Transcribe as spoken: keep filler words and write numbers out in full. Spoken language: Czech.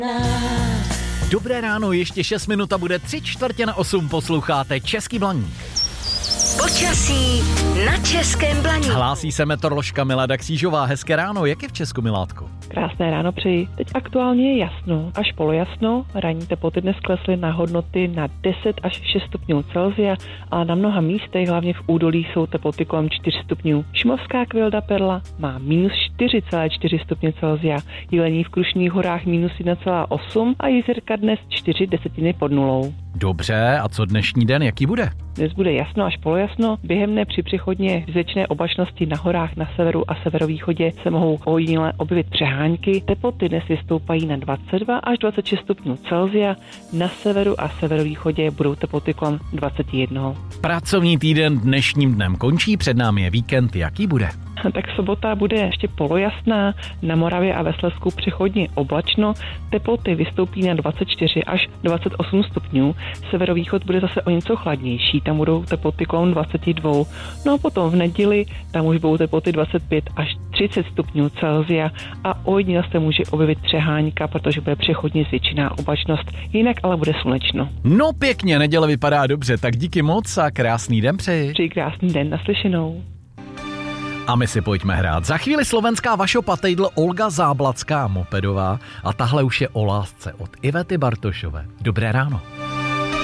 Dobré ráno, ještě šest minut a bude tři čtvrtě na osm, posloucháte Český Blaník. Počasí na Českém Blaníku. Hlásí se meteoroložka Milada Křížová. Hezké ráno, jak je v Česku, Miládko? Krásné ráno přeji. Teď aktuálně je jasno, až polojasno. Ranní teploty dnes klesly na hodnoty na deset až šest stupňů Celsia, a na mnoha místech, hlavně v údolí, jsou teploty kolem čtyř stupňů. Šumovská Kvilda Perla má minus čtyři celé čtyři stupně Celsia, Jelení v Krušných horách minus jedna celé osm a Jizerka dnes čtyři desetiny pod nulou. Dobře, a co dnešní den, jaký bude? Dnes bude jasno až polojasno, během dne při přechodně většiné oblačnosti na horách na severu a severovýchodě se mohou ojediněle objevit přehánky. Teploty dnes vystoupají na dvacet dva až dvacet šest stupňů Celsia, na severu a severovýchodě budou teploty kolem dvacet jedna. Pracovní týden dnešním dnem končí, před námi je víkend, jaký bude? Tak sobota bude ještě polojasná, na Moravě a ve Slezsku přechodně oblačno, teploty vystoupí na dvacet čtyři až dvacet osm stupňů, severovýchod bude zase o něco chladnější, tam budou teploty kolem dvacet dva. No a potom v neděli tam už budou teploty dvacet pět až třicet stupňů Celsia a ojediněle se může objevit přehánka, protože bude přechodně zvětšená oblačnost, jinak ale bude slunečno. No pěkně, neděle vypadá dobře, tak díky moc a krásný den přeji. Přeji krásný den, naslyšenou. A my si pojďme hrát. Za chvíli slovenská Vašopa Tejdl, Olga Záblacká Mopedová a tahle už je o lásce od Ivety Bartošové. Dobré ráno.